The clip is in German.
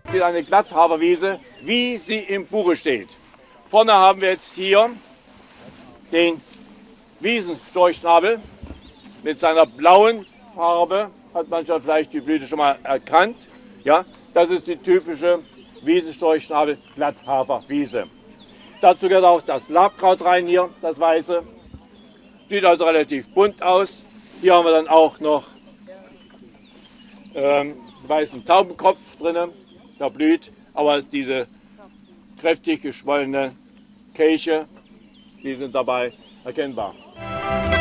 ist eine Glatthaferwiese, wie sie im Buche steht. Vorne haben wir jetzt hier den Wiesenstorchnabel mit seiner blauen Farbe. Hat man schon vielleicht die Blüte schon mal erkannt. Ja, das ist die typische Wiesenstorchnabel Glatthaferwiese. Dazu gehört auch das Labkraut rein hier, das weiße. Sieht also relativ bunt aus. Hier haben wir dann auch noch weißen Taubenkopf drin, der blüht, aber diese kräftig geschwollenen Kelche, die sind dabei erkennbar.